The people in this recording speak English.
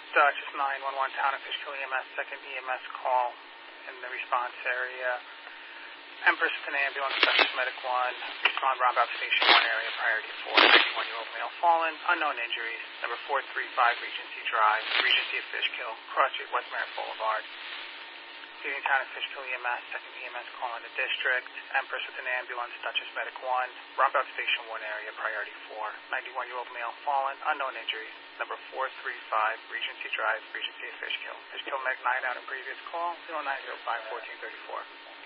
Dutchess 911, Town of Fishkill EMS, second EMS call in the response area. Empress with an ambulance, Dutchess Medic 1, respond roundabout station 1 area, priority 4, 91-year-old male fallen, unknown injuries, number 435 Regency Drive, Regency of Fishkill, Cross Street, West Merritt Boulevard. Leading Town of Fishkill EMS, second EMS call in the district. Empress with an ambulance, Dutchess Medic 1, roundabout station 1 area, priority 4, 91-year-old male fallen, unknown injuries, number 435 Regency Drive, Regency of Fishkill. Fishkill Medic 9 out in previous call, 0905 1434.